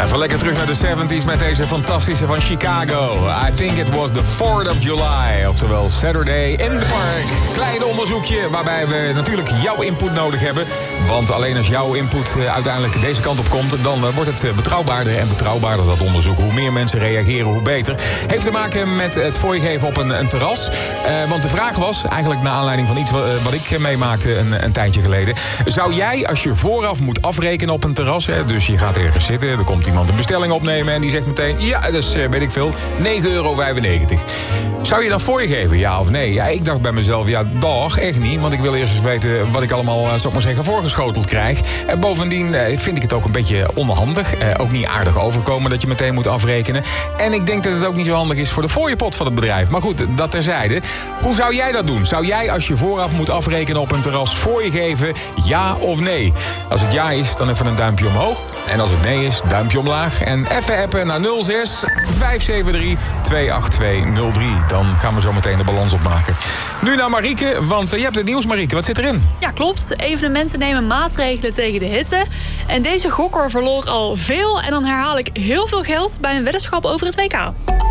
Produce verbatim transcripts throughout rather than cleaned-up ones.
Even lekker terug naar de zeventig met deze fantastische van Chicago. I think it was the fourth of July. Oftewel Saturday in the Park. Klein onderzoekje waarbij we natuurlijk jouw input nodig hebben. Want alleen als jouw input uh, uiteindelijk deze kant op komt, dan uh, wordt het uh, betrouwbaarder en betrouwbaarder, dat onderzoek. Hoe meer mensen reageren, hoe beter. Heeft te maken met het voorgeven op een, een terras. Uh, want de vraag was, eigenlijk naar aanleiding van iets wat, uh, wat ik uh, meemaakte een, een tijdje geleden. Zou jij, als je vooraf moet afrekenen op een terras, hè, dus je gaat ergens zitten, er komt iemand een bestelling opnemen en die zegt meteen, ja, dat is, uh, weet ik veel, negen euro vijfennegentig. Zou je dat voor je geven, ja of nee? Ja, ik dacht bij mezelf, ja, dag, echt niet. Want ik wil eerst eens weten wat ik allemaal, uh, zou ik maar zeggen, voorgeschoteld krijg. En bovendien uh, vind ik het ook een beetje onhandig. Uh, ook niet aardig overkomen dat je meteen moet afrekenen. En ik denk dat het ook niet zo handig is voor de fooiepot van het bedrijf. Maar goed, dat terzijde. Hoe zou jij dat doen? Zou jij, als je vooraf moet afrekenen op een terras, voor je geven, ja of nee? Als het ja is, dan even een duimpje omhoog. En als het nee is, duimpje omlaag. En even appen naar nul zes vijf zeven drie twee acht twee nul drie. Dan gaan we zo meteen de balans opmaken. Nu naar Marieke, want uh, je hebt het nieuws, Marieke. Wat zit erin? Ja, klopt. Evenementen nemen maatregelen tegen de hitte. En deze gokker verloor al veel. En dan herhaal ik heel veel geld bij een weddenschap over het W K.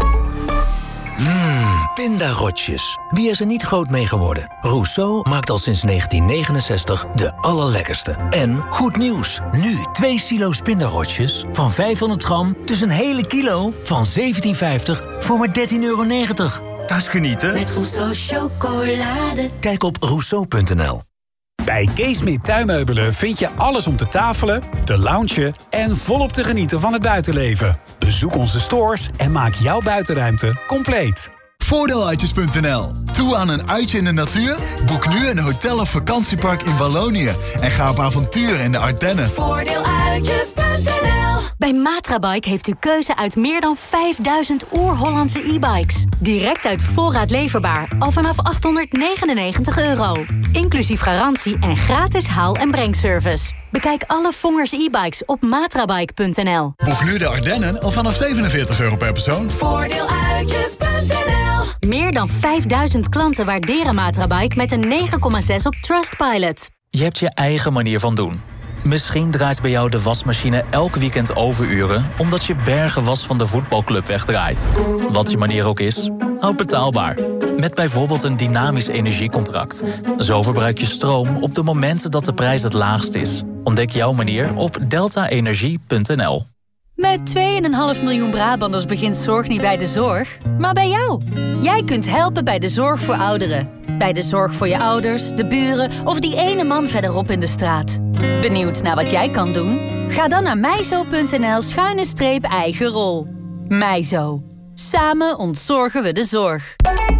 Mmm, pindarotjes. Wie is er niet groot mee geworden? Rousseau maakt al sinds negentien negenenzestig de allerlekkerste. En goed nieuws. Nu twee silo's pindarotjes van vijfhonderd gram... dus een hele kilo van zeventien vijftig voor maar dertien euro negentig. Dat is genieten. Met Rousseau chocolade. Kijk op rousseau punt n l. Bij Keesmeer Tuinmeubelen vind je alles om te tafelen, te loungen en volop te genieten van het buitenleven. Bezoek onze stores en maak jouw buitenruimte compleet. Voordeeluitjes punt n l. Toe aan een uitje in de natuur? Boek nu een hotel of vakantiepark in Wallonië en ga op avontuur in de Ardennen. Voordeeluitjes punt n l. Bij Matrabike heeft u keuze uit meer dan vijfduizend oer-Hollandse e-bikes. Direct uit voorraad leverbaar, al vanaf achthonderdnegenennegentig euro. Inclusief garantie en gratis haal- en brengservice. Bekijk alle Vongers e-bikes op matrabike punt n l. Boek nu de Ardennen al vanaf zevenenveertig euro per persoon. Voordeeluitjes punt n l. Meer dan vijfduizend klanten waarderen Matrabike met een negen komma zes op Trustpilot. Je hebt je eigen manier van doen. Misschien draait bij jou de wasmachine elk weekend overuren... omdat je bergen was van de voetbalclub wegdraait. Wat je manier ook is, houd betaalbaar. Met bijvoorbeeld een dynamisch energiecontract. Zo verbruik je stroom op de momenten dat de prijs het laagst is. Ontdek jouw manier op delta energie punt n l. Met twee komma vijf miljoen Brabanders begint zorg niet bij de zorg, maar bij jou. Jij kunt helpen bij de zorg voor ouderen. Bij de zorg voor je ouders, de buren of die ene man verderop in de straat. Benieuwd naar wat jij kan doen? Ga dan naar mijzo punt n l schuine streep eigen rol. Mijzo. Samen ontzorgen we de zorg.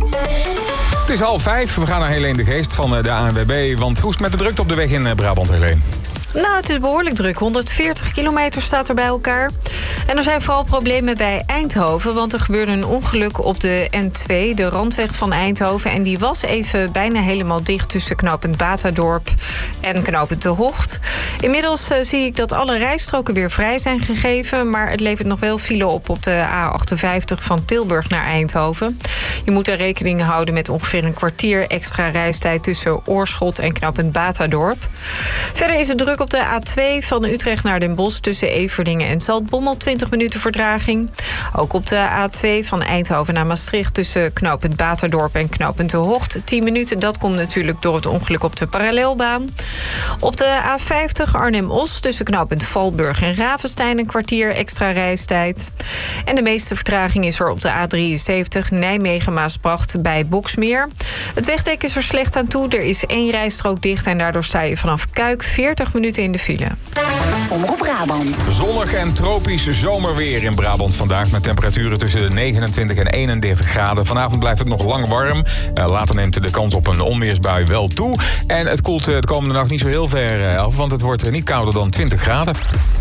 Het is half vijf. We gaan naar Helene de Geest van de A N W B. Want hoe is het met de drukte op de weg in Brabant, Helene? Nou, het is behoorlijk druk. honderdveertig kilometer staat er bij elkaar. En er zijn vooral problemen bij Eindhoven... want er gebeurde een ongeluk op de N twee, de randweg van Eindhoven... en die was even bijna helemaal dicht tussen knooppunt Batadorp en knooppunt De Hocht. Inmiddels uh, zie ik dat alle rijstroken weer vrij zijn gegeven... maar het levert nog wel file op op de A achtenvijftig van Tilburg naar Eindhoven. Je moet er rekening houden met ongeveer een kwartier extra reistijd... tussen Oorschot en knooppunt Batadorp. Verder is het druk op de A twee van Utrecht naar Den Bosch... tussen Everdingen en Zaltbommel, twintig minuten vertraging. Ook op de A twee van Eindhoven naar Maastricht... tussen knooppunt Baterdorp en knooppunt De Hocht, tien minuten. Dat komt natuurlijk door het ongeluk op de parallelbaan. Op de A vijftig Arnhem-Os tussen knooppunt Valburg en Ravenstein... een kwartier extra reistijd. En de meeste vertraging is er op de A drieënzeventig Nijmegen-Maasbracht bij Boksmeer. Het wegdek is er slecht aan toe. Er is één rijstrook dicht en daardoor sta je vanaf Kuik veertig minuten in de file. Omroep Brabant. Zonnig en tropisch zomerweer in Brabant vandaag... met temperaturen tussen de negenentwintig en eenendertig graden. Vanavond blijft het nog lang warm. Uh, later neemt de kans op een onweersbui wel toe. En het koelt uh, de komende nacht niet zo heel ver uh, af... want het wordt uh, niet kouder dan twintig graden.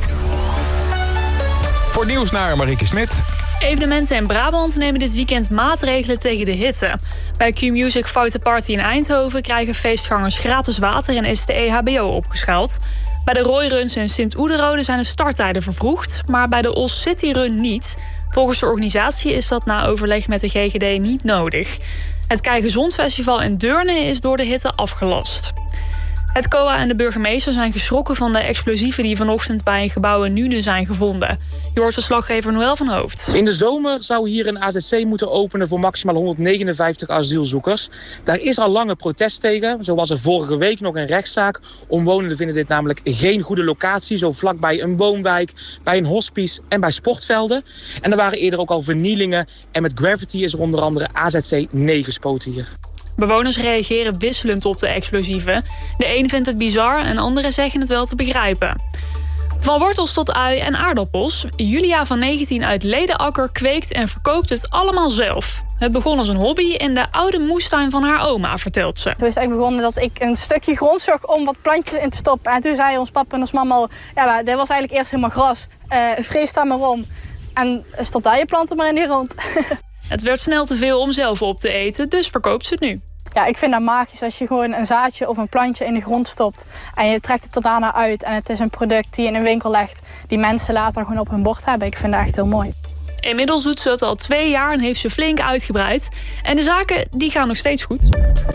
Voor nieuws naar Marieke Smit. Evenementen in Brabant nemen dit weekend maatregelen tegen de hitte. Bij Q-Music Fight Party in Eindhoven krijgen feestgangers gratis water en is de E H B O opgeschaald. Bij de Roy Runs in Sint-Oederode zijn de starttijden vervroegd, maar bij de Os City Run niet. Volgens de organisatie is dat na overleg met de G G D niet nodig. Het Kei Gezond Festival in Deurne is door de hitte afgelast. Het C O A en de burgemeester zijn geschrokken van de explosieven die vanochtend bij een gebouw in Nuenen zijn gevonden. Je hoort verslaggever Noël van Hoofd. In de zomer zou hier een A Z C moeten openen voor maximaal honderdnegenenvijftig asielzoekers. Daar is al lange protest tegen. Zo was er vorige week nog een rechtszaak. Omwonenden vinden dit namelijk geen goede locatie. Zo vlakbij een woonwijk, bij een hospice en bij sportvelden. En er waren eerder ook al vernielingen. En met Gravity is er onder andere A Z C neergespoten hier. Bewoners reageren wisselend op de explosieven. De een vindt het bizar en anderen zeggen het wel te begrijpen. Van wortels tot ui en aardappels. Julia van negentien uit Ledenakker kweekt en verkoopt het allemaal zelf. Het begon als een hobby in de oude moestuin van haar oma, vertelt ze. Het is eigenlijk begonnen dat ik een stukje grond zocht om wat plantjes in te stoppen. En toen zei ons papa en ons mama al, ja, dit was eigenlijk eerst helemaal gras. Uh, vrees daar maar om. En stop daar je planten maar in die grond. Het werd snel te veel om zelf op te eten, dus verkoopt ze het nu. Ja, ik vind dat magisch als je gewoon een zaadje of een plantje in de grond stopt. En je trekt het er daarna uit. En het is een product die je in een winkel legt. Die mensen later gewoon op hun bord hebben. Ik vind dat echt heel mooi. Inmiddels doet ze het al twee jaar en heeft ze flink uitgebreid. En de zaken die gaan nog steeds goed.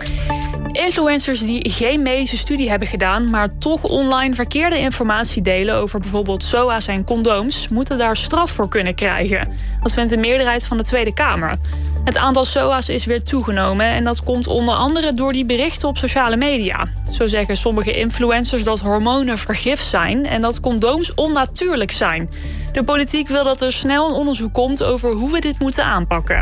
Influencers die geen medische studie hebben gedaan, maar toch online verkeerde informatie delen over bijvoorbeeld S O A's en condooms, moeten daar straf voor kunnen krijgen. Dat vindt de meerderheid van de Tweede Kamer. Het aantal S O A's is weer toegenomen en dat komt onder andere door die berichten op sociale media. Zo zeggen sommige influencers dat hormonen vergif zijn en dat condooms onnatuurlijk zijn. De politiek wil dat er snel een onderzoek komt over hoe we dit moeten aanpakken.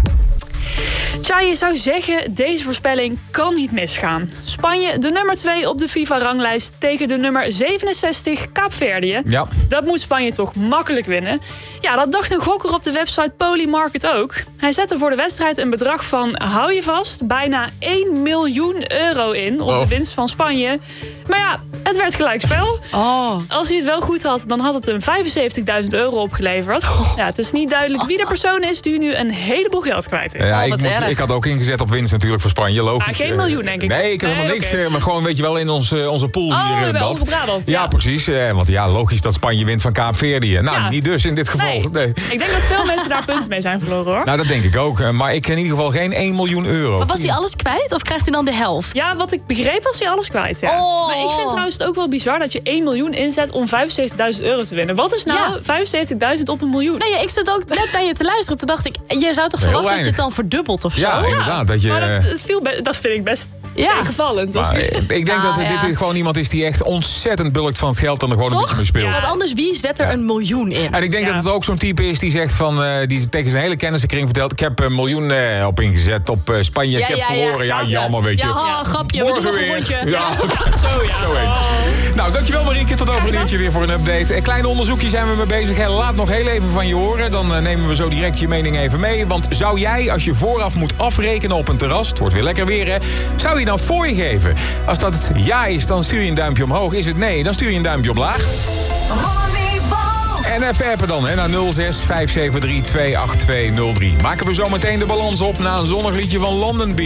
Tja, je zou zeggen, deze voorspelling kan niet misgaan. Spanje, de nummer twee op de FIFA-ranglijst tegen de nummer zevenenzestig Kaapverdië. Ja. Dat moet Spanje toch makkelijk winnen. Ja, dat dacht een gokker op de website Polymarket ook. Hij zette voor de wedstrijd een bedrag van, hou je vast, bijna één miljoen euro in op oh. de winst van Spanje. Maar ja, het werd gelijkspel. Oh. Als hij het wel goed had, dan had het hem vijfenzeventigduizend euro opgeleverd. Ja, het is niet duidelijk wie de persoon is die nu een heleboel geld kwijt is. Ja, Oh, ik, moet, ik had ook ingezet op winst natuurlijk voor Spanje, logisch. Ah, geen miljoen, denk ik. Nee, ik heb Nee, helemaal niks. oké. Maar gewoon, weet je wel, in onze, onze pool Oh, hier. bij dat. Omroep Brabant, ja. ja. precies. Eh, want ja, logisch dat Spanje wint van Kaapverdië. Nou, Ja. niet dus in dit geval. Nee. Nee. Ik denk dat veel mensen daar punten mee zijn verloren, hoor. Nou, dat denk ik ook. Eh, Maar ik ken in ieder geval geen één miljoen euro. Maar was hij alles kwijt of krijgt hij dan de helft? Ja, wat ik begreep was hij alles kwijt, ja. Oh. Maar ik vind trouwens het ook wel bizar dat je één miljoen inzet om vijfenzeventigduizend euro te winnen. Wat is nou Ja. vijfenzeventigduizend op een miljoen? Nee, ik zat ook net naar je te luisteren. Toen dacht ik, je zou toch Heel verwachten dat je weinig. het dan verdubbelt of zo? Ja, inderdaad. Dat, je, Maar dat, het viel be- dat vind ik best Ja. tegenvallend. Dus- maar, eh, ik denk Nou, dat ja. dit gewoon iemand is die echt ontzettend bulkt van het geld en er gewoon een beetje Toch? mee speelt. Want anders, wie zet er een miljoen in? En ik denk Ja. dat het ook zo'n type is die zegt van, eh, die tegen zijn hele kennissenkring vertelt, ik heb een miljoen eh, op ingezet op eh, Spanje, ik heb verloren. Ja, jammer, weet je. Ja, ha, grapje. We doen nog een rondje. Ja, Zo, ja. zo heen. Nou, dankjewel Marieke. Tot over een uurtje weer voor een update. Een klein onderzoekje zijn we mee bezig. Hè. Laat nog heel even van je horen. Dan eh, nemen we zo direct je mening even mee. Want zou jij, als je vooraf moet afrekenen op een terras, het wordt weer lekker weer, hè, zou je dan fooi geven? Als dat het ja is, dan stuur je een duimpje omhoog. Is het nee, dan stuur je een duimpje omlaag. En even appen dan, hè, naar nul zes vijf zeven drie twee acht twee nul drie. Maken we zo meteen de balans op na een zonnig liedje van London Beat.